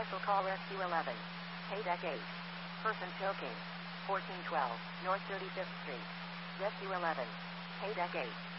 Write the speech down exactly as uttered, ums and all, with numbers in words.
Special call Rescue eleven. Paydeck eight. Person choking. fourteen twelve, North thirty-fifth Street. Rescue eleven. Paydeck eight.